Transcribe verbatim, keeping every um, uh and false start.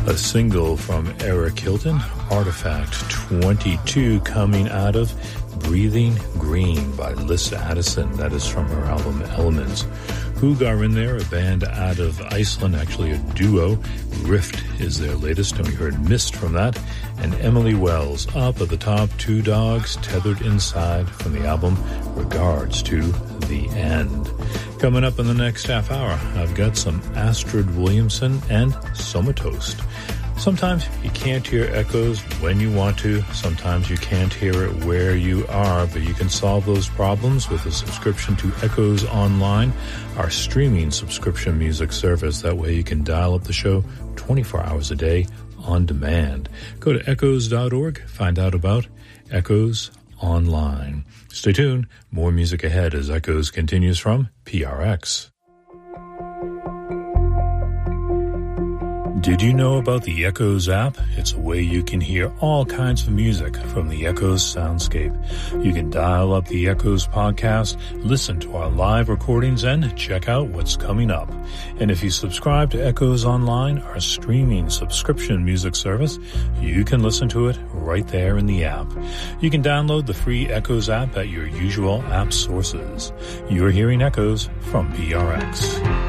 A single from Eric Hilton, Artifact twenty-two, coming out of Breathing Green by Liz Addison. That is from her album Elements. Hugar in there, a band out of Iceland, actually a duo. Rift is their latest, and we heard Mist from that. And Emily Wells, up at the top, Two Dogs Tethered Inside from the album Regards to the End. Coming up in the next half hour, I've got some Astrid Williamson and Somatoast. Sometimes you can't hear echoes when you want to. Sometimes you can't hear it where you are, but you can solve those problems with a subscription to Echoes Online, our streaming subscription music service. That way you can dial up the show twenty-four hours a day on demand. Go to echoes dot org, find out about Echoes Online. Stay tuned. More music ahead as Echoes continues from P R X. Did you know about the Echoes app? It's a way you can hear all kinds of music from the Echoes soundscape. You can dial up the Echoes podcast, listen to our live recordings, and check out what's coming up. And if you subscribe to Echoes Online, our streaming subscription music service, you can listen to it right there in the app. You can download the free Echoes app at your usual app sources. You're hearing Echoes from P R X.